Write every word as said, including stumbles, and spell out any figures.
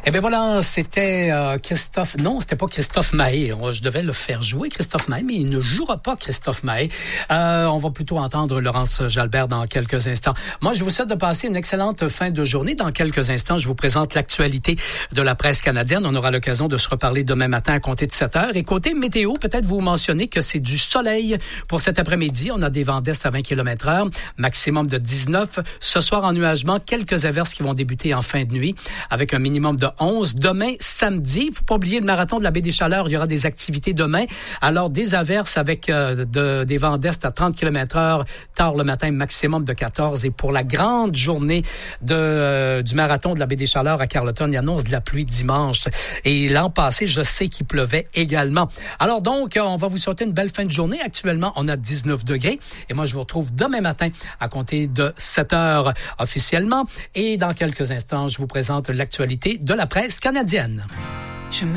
Eh bien voilà, c'était euh, Christophe... Non, c'était pas Christophe Mahé. Je devais le faire jouer, Christophe Mahé, mais il ne jouera pas Christophe Mahé. Euh, on va plutôt entendre Laurence Jalbert dans quelques instants. Moi, je vous souhaite de passer une excellente fin de journée. Dans quelques instants, je vous présente l'actualité de la presse canadienne. On aura l'occasion de se reparler demain matin à compter de sept heures. Et côté météo, peut-être vous mentionnez que c'est du soleil pour cet après-midi. On a des vents d'est à vingt kilomètres heure, maximum de dix-neuf. Ce soir, ennuagement, quelques averses qui vont débuter en fin de nuit avec un minimum de onze. Demain, samedi, il ne faut pas oublier le marathon de la Baie des Chaleurs. Il y aura des activités demain. Alors, des averses avec euh, de, des vents d'est à trente kilomètres heure, tard le matin, maximum de quatorze. Et pour la grande journée de, euh, du marathon de la Baie des Chaleurs à Carleton, il annonce de la pluie dimanche. Et l'an passé, je sais qu'il pleuvait également. Alors donc, on va vous souhaiter une belle fin de journée. Actuellement, on a dix-neuf degrés. Et moi, je vous retrouve demain matin à compter de sept heures officiellement. Et dans quelques instants, je vous présente l'actualité de la presse canadienne.